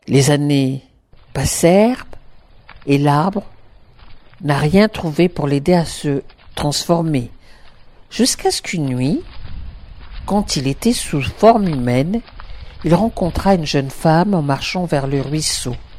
Les années passèrent et l'arbre n'a rien trouvé pour l'aider à se transformer, jusqu'à ce qu'une nuit, quand il était sous forme humaine, il rencontra une jeune femme en marchant vers le ruisseau.